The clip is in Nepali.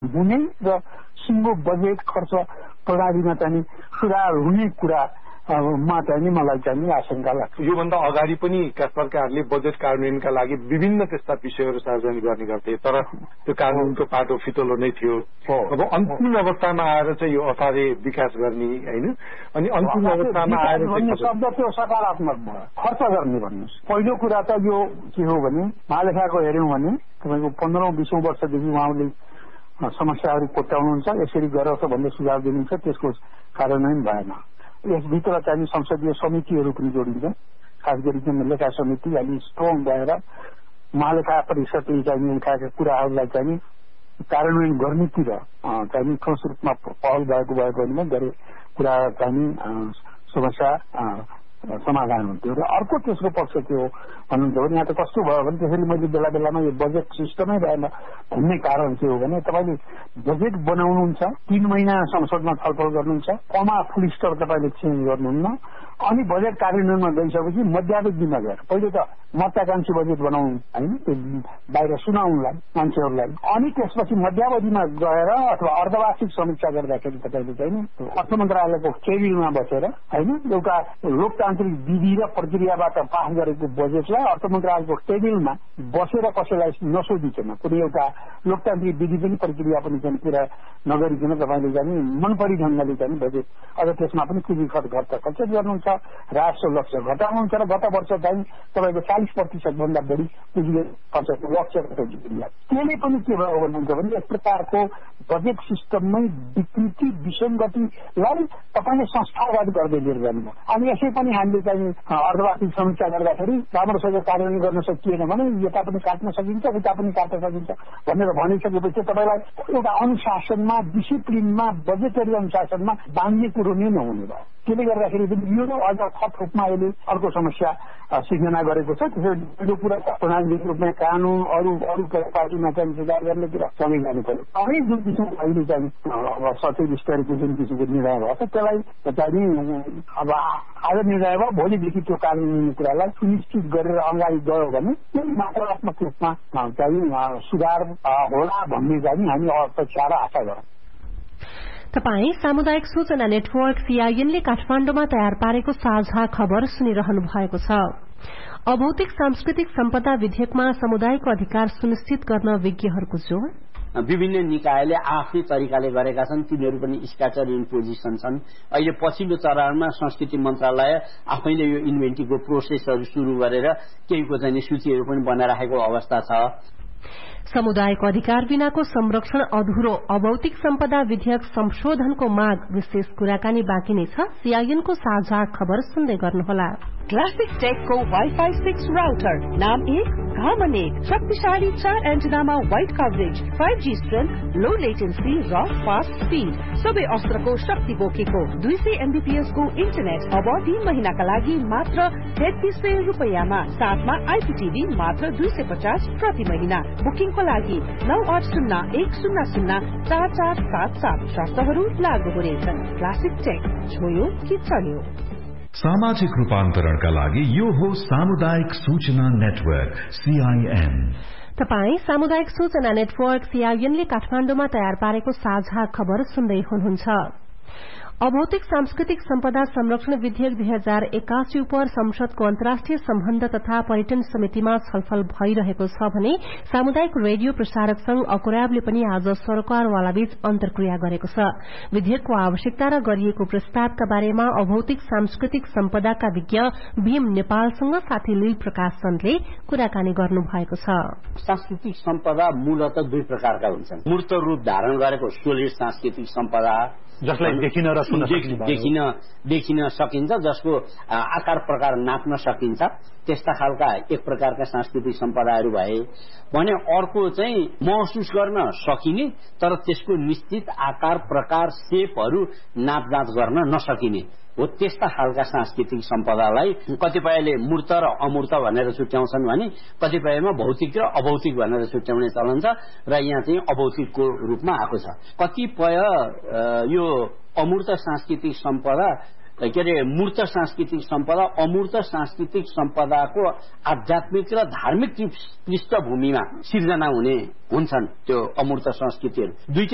हुने र सिङ्गो बजेट खर्च प्रणालीमा चाहिँ सुधार हुने कुरा मा चाहिँ मलाई चाहिँ आशंका लाग्छ। योभन्दा अगाडि पनि सरकारले बजेट कार्यान्वयनका लागि विभिन्न त्यस्ता विषयहरू सार्वजनिक गर्ने गर्थे, तर त्यो कानूनको पाटो फितलो नै थियो। अब अन्तिम अवस्थामा आएर चाहिँ यो असारे विकास गर्ने होइन, अनि अन्तिम अवस्थामा आएर शब्द त्यो सकारात्मक भयो। खर्च गर्ने भन्नुहोस्। पहिलो कुरा त यो के हो भने महालेखाको हेऱ्यौँ भने तपाईँको 15औं-20औं वर्षदेखि उहाँले समस्याहरू कोट्याउनुहुन्छ, यसरी गर भन्ने सुझाव दिनुहुन्छ, त्यसको कार्यान्वयन भएन। यसभित्र चाहिँ संसदीय समितिहरू पनि जोडिन्छ, खास गरी चाहिँ लेखा समिति अलि स्ट्रङ भएर महालेखा परिषदले चाहिँ उठाएका कुराहरूलाई चाहिँ कार्यान्वयन गर्नेतिर चाहिँ ठोस रूपमा पहल भएको भए पनि धेरै कुरा चाहिँ समस्या समाधान हुन्थ्यो। र अर्को तेस्रो पक्ष के हो भन्नुहुन्छ भने यहाँ त कस्तो भयो भने त्यसरी मैले बेला बेलामा यो बजेट सिस्टमै भएन भन्ने कारण के हो भने तपाईँले बजेट बनाउनुहुन्छ, 3 महिना संसदमा छलफल गर्नुहुन्छ, कमा फुल स्टप तपाईँले चेन्ज गर्नुहुन्न, अनि बजेट कार्यान्वयनमा गइसकेपछि मध्यावधि नगएर पहिले त महत्वाकांक्षी बजेट बनाउनु होइन, त्यो बाहिर सुनाउनुलाई मान्छेहरूलाई, अनि त्यसपछि मध्यावधिमा गएर अथवा अर्धवार्षिक समीक्षा गर्दाखेरि तपाईँले चाहिँ अर्थ मन्त्रालयको टेबिलमा बसेर होइन एउटा लोकतान्त्रिक विधि र प्रक्रियाबाट पास गरेको बजेटलाई अर्थ मन्त्रालयको टेबिलमा बसेर कसैलाई नसोधिकन कुनै एउटा लोकतान्त्रिक विधि पनि प्रक्रिया पनि चाहिँ पुरा नगरिकन तपाईँले चाहिँ मनपरी ढङ्गले चाहिँ बजेट अझ त्यसमा पनि पुँजी खर्च गर्नुहुन्छ, राजस्व लक्ष्य घटाउनुहुन्छ र गत वर्ष चाहिँ तपाईँको 40% भन्दा बढी पुँजी खर्चको लक्ष्य घटाउनुहुन्छ। त्यसले पनि के भयो भन्नुहुन्छ भने एक प्रकारको बजेट सिस्टममै विकृति विसङ्गतिलाई तपाईँले संस्थागत गर्दै लिएर जानुभयो। अनि यसै पनि हामीले चाहिँ अर्धवार्षिक समीक्षा गर्दाखेरि राम्रोसँग कार्यान्वयन गर्न सकिएन भने यता पनि काट्न सकिन्छ उता पनि काट्न सकिन्छ भनेर भनिसकेपछि तपाईँलाई एउटा अनुशासनमा डिसिप्लिनमा बजेटरी अनुशासनमा बाँध्ने कुरो नै नहुने भयो। त्यसले गर्दाखेरि पनि यो अझ थप रूपमा अहिले अर्को समस्या सिर्जना गरेको छ। त्यसैले कुरा प्रणालीगत रूपमा कानून अरू पार्टीमा चाहिँ सुधार गर्ने कुरा सँगै जानु पर्यो। अनि जुन किसिमको अहिले चाहिँ अब सचिव स्तरको जुन किसिमको निर्णय भयो त्यसलाई चाहिँ अब आज निर्णय भयो, भोलिदेखि त्यो कानूनी कुरालाई सुनिश्चित गरेर अगाडि गयो भने त्यो मात्रात्मक रूपमा चाहिँ सुधार होला भन्ने चाहिँ हामी अपेक्षा र आशा गरौँ। तपाई सामुदायिक सूचना नेटवर्क सीआईएनले काठमाण्डुमा तयार पारेको साझा खबर सुनिरहनु भएको छ। अभौतिक सांस्कृतिक सम्पदा विधेयकमा समुदायको अधिकार सुनिश्चित गर्न विज्ञहरूको जोड़। विभिन्न निकायले आफ्नै तरिकाले गरेका छन्, तिनीहरू पनि स्क्याटर इन पोजिसन छन्। अहिले पछिल्लो चरणमा संस्कृति मन्त्रालय आफैले यो इन्भेन्टिङको प्रोसेसहरू शुरू गरेर केहीको चाहिँ सूचीहरू पनि बनाइराखेको अवस्था छ। समुदायको अधिकार बिनाको संरक्षण अधुरो, अभौतिक सम्पदा विधेयक संशोधनको माग विशेष कुराकानी बाँकी नै छ। सीआईएनको साझा खबर सुन्दै गर्नुहोला। क्लासिक टेकको वाइफाई 6 राउटर, नाम 1 घामन 1, शक्तिशाली 4 एन्टेनामा वाइड कभरेज, 5G स्ट्रेन्थ, लो लेटेन्सी र फास्ट स्पीड, सबै अस्त्रको शक्ति बोकेको 200 MBPS को इन्टरनेट अब 3 महिनाका लागि मात्र 3300 रुपैयाँमा, साथमा आइपीटीभी मात्र 250 प्रति महिना। बुकिङको लागि 9801004477, शर्तहरू लागू हुनेछन्। क्लासिक टेक, छोयो कि चल्यो। सामाजिक रूपान्तरणका लागि यो हो सामुदायिक सूचना नेटवर्क सीआईएन। तपाई सामुदायिक सूचना नेटवर्क सीआईएनले काठमाण्डुमा तयार पारेको साझा खबर सुन्दै हुनुहुन्छ। अभौतिक सांस्कृतिक सम्पदा संरक्षण विधेयक 2081 उप संसदको अन्तर्राष्ट्रिय सम्बन्ध तथा पर्यटन समितिमा छलफल भइरहेको छ भने सामुदायिक रेडियो प्रसारक संघ अकुराबले पनि आज सरकारवालाबीच अन्तर्क्रिया गरेको छ। विधेयकको आवश्यकता र गरिएको प्रस्तावका बारेमा अभौतिक सांस्कृतिक सम्पदाका विज्ञ भीम नेपालसँग साथी लील प्रकाश चन्दले कुराकानी गर्नु भएको छ। सांस्कृतिक सम्पदा मूलत 2 प्रकारका हुन्छन्। मूर्त रूप धारण गरेको सोलिड सांस्कृतिक सम्पदा जसलाई देखिन सकिन्छ, जसको आकार प्रकार नाप्न सकिन्छ, त्यस्ता खालका एक प्रकारका सांस्कृतिक सम्पदाहरू भए भने अर्को चाहिँ महसुस गर्न सकिने तर त्यसको निश्चित आकार प्रकार सेपहरू नापजाँच गर्न नसकिने हो। त्यस्ता खालका सांस्कृतिक सम्पदालाई कतिपयले मूर्त र अमूर्त भनेर छुट्याउँछन् भने कतिपयमा भौतिक र अभौतिक भनेर छुट्याउने चलन छ र यहाँ चाहिँ अभौतिकको रूपमा आएको छ। कतिपय यो अमूर्त सांस्कृतिक सम्पदा के अरे मूर्त सांस्कृतिक सम्पदा अमूर्त सांस्कृतिक सम्पदाको आध्यात्मिक र धार्मिक पृष्ठभूमिमा सिर्जना हुने हुन्छन्। त्यो अमूर्त संस्कृतिहरू